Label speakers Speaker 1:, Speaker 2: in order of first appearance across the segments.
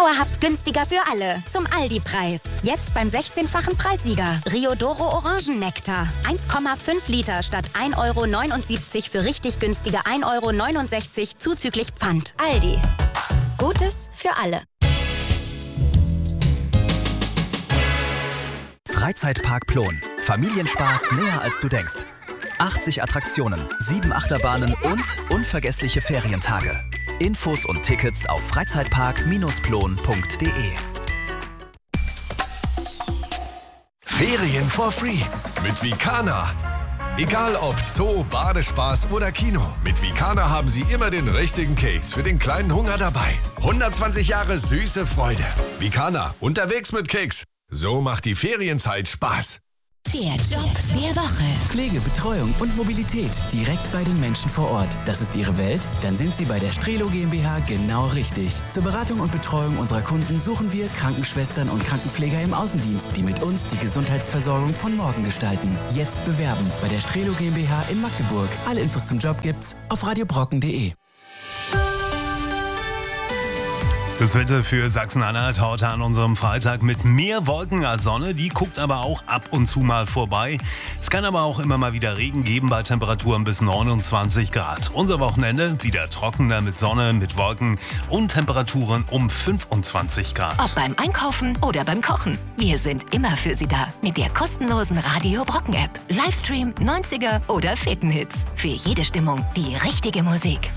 Speaker 1: Dauerhaft günstiger für alle. Zum Aldi-Preis. Jetzt beim 16-fachen Preissieger. Riodoro Orangennektar. 1,5 Liter statt 1,79 € für richtig günstige 1,69 € zuzüglich Pfand. Aldi. Gutes für alle.
Speaker 2: Freizeitpark Plon. Familienspaß näher als du denkst. 80 Attraktionen, 7 Achterbahnen und unvergessliche Ferientage. Infos und Tickets auf freizeitpark-plon.de.
Speaker 3: Ferien for free mit Vicana. Egal ob Zoo, Badespaß oder Kino, mit Vicana haben Sie immer den richtigen Keks für den kleinen Hunger dabei. 120 Jahre süße Freude. Vicana, unterwegs mit Keks. So macht die Ferienzeit Spaß.
Speaker 4: Der Job der Woche.
Speaker 5: Pflege, Betreuung und Mobilität direkt bei den Menschen vor Ort. Das ist Ihre Welt? Dann sind Sie bei der Strelo GmbH genau richtig. Zur Beratung und Betreuung unserer Kunden suchen wir Krankenschwestern und Krankenpfleger im Außendienst, die mit uns die Gesundheitsversorgung von morgen gestalten. Jetzt bewerben bei der Strelo GmbH in Magdeburg. Alle Infos zum Job gibt's auf radiobrocken.de.
Speaker 6: Das Wetter für Sachsen-Anhalt heute an unserem Freitag mit mehr Wolken als Sonne. Die guckt aber auch ab und zu mal vorbei. Es kann aber auch immer mal wieder Regen geben bei Temperaturen bis 29 Grad. Unser Wochenende wieder trockener mit Sonne, mit Wolken und Temperaturen um 25 Grad.
Speaker 4: Ob beim Einkaufen oder beim Kochen. Wir sind immer für Sie da. Mit der kostenlosen Radio Brocken App. Livestream, 90er oder Fetenhits. Für jede Stimmung die richtige Musik.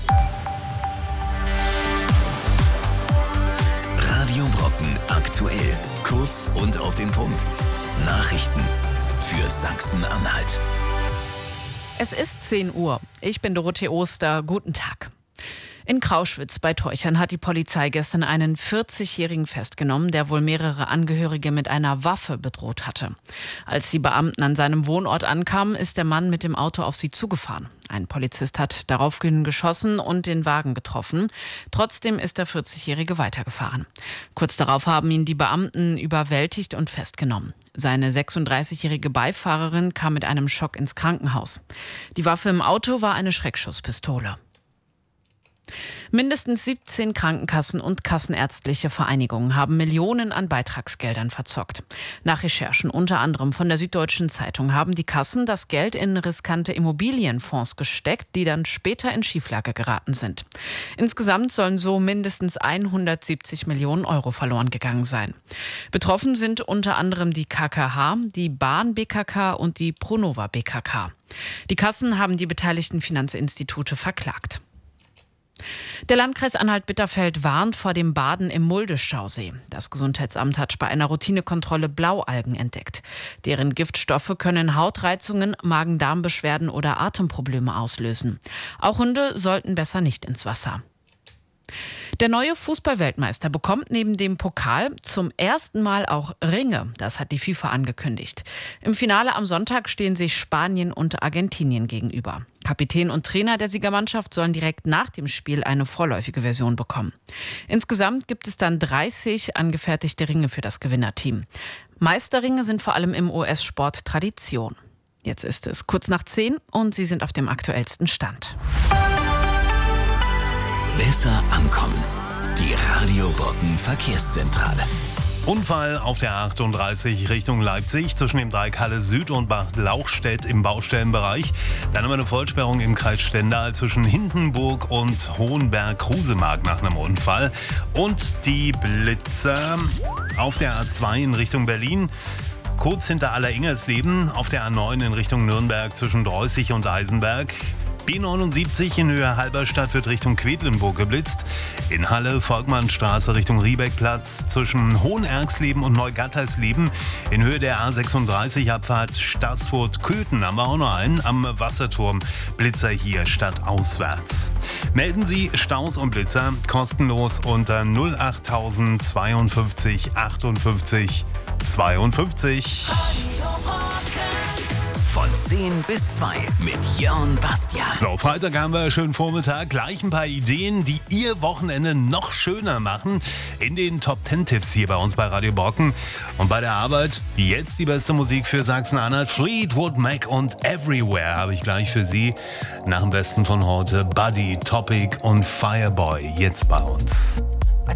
Speaker 2: Radio Brocken aktuell. Kurz und auf den Punkt. Nachrichten für Sachsen-Anhalt.
Speaker 7: Es ist 10 Uhr. Ich bin Dorothee Oster. Guten Tag. In Krauschwitz bei Teuchern hat die Polizei gestern einen 40-Jährigen festgenommen, der wohl mehrere Angehörige mit einer Waffe bedroht hatte. Als die Beamten an seinem Wohnort ankamen, ist der Mann mit dem Auto auf sie zugefahren. Ein Polizist hat daraufhin geschossen und den Wagen getroffen. Trotzdem ist der 40-Jährige weitergefahren. Kurz darauf haben ihn die Beamten überwältigt und festgenommen. Seine 36-jährige Beifahrerin kam mit einem Schock ins Krankenhaus. Die Waffe im Auto war eine Schreckschusspistole. Mindestens 17 Krankenkassen und kassenärztliche Vereinigungen haben Millionen an Beitragsgeldern verzockt. Nach Recherchen unter anderem von der Süddeutschen Zeitung haben die Kassen das Geld in riskante Immobilienfonds gesteckt, die dann später in Schieflage geraten sind. Insgesamt sollen so mindestens 170 Millionen Euro verloren gegangen sein. Betroffen sind unter anderem die KKH, die Bahn BKK und die Pronova BKK. Die Kassen haben die beteiligten Finanzinstitute verklagt. Der Landkreis Anhalt-Bitterfeld warnt vor dem Baden im Mulde-Stausee. Das Gesundheitsamt hat bei einer Routinekontrolle Blaualgen entdeckt. Deren Giftstoffe können Hautreizungen, Magen-Darm-Beschwerden oder Atemprobleme auslösen. Auch Hunde sollten besser nicht ins Wasser. Der neue Fußballweltmeister bekommt neben dem Pokal zum ersten Mal auch Ringe. Das hat die FIFA angekündigt. Im Finale am Sonntag stehen sich Spanien und Argentinien gegenüber. Kapitän und Trainer der Siegermannschaft sollen direkt nach dem Spiel eine vorläufige Version bekommen. Insgesamt gibt es dann 30 angefertigte Ringe für das Gewinnerteam. Meisterringe sind vor allem im US-Sport Tradition. Jetzt ist es kurz nach 10 und Sie sind auf dem aktuellsten Stand.
Speaker 2: Besser ankommen. Die Radio Brocken Verkehrszentrale.
Speaker 6: Unfall auf der 38 Richtung Leipzig zwischen dem Dreieck Halle Süd und Bad Lauchstädt im Baustellenbereich. Dann haben wir eine Vollsperrung im Kreis Stendal zwischen Hindenburg und Hohenberg-Krusemark nach einem Unfall. Und die Blitzer auf der A2 in Richtung Berlin. Kurz hinter Alleringolfsleben auf der A9 in Richtung Nürnberg zwischen Dreußig und Eisenberg. B79 in Höhe Halberstadt wird Richtung Quedlinburg geblitzt. In Halle Volkmannstraße Richtung Riebeckplatz zwischen Hohenergsleben und Neugattersleben. In Höhe der A36 Abfahrt Stassfurt-Köthen haben wir auch noch einen. Am Wasserturm Blitzer hier stadtauswärts. Melden Sie Staus und Blitzer kostenlos unter 08052 58 52.
Speaker 2: Von 10 bis 2 mit Jörn Bastian.
Speaker 6: So, Freitag haben wir schönen Vormittag. Gleich ein paar Ideen, die Ihr Wochenende noch schöner machen. In den Top 10 Tipps hier bei uns bei Radio Brocken. Und bei der Arbeit jetzt die beste Musik für Sachsen-Anhalt. Fleetwood Mac und Everywhere habe ich gleich für Sie. Nach dem Besten von heute Buddy, Topic und Fireboy jetzt bei uns.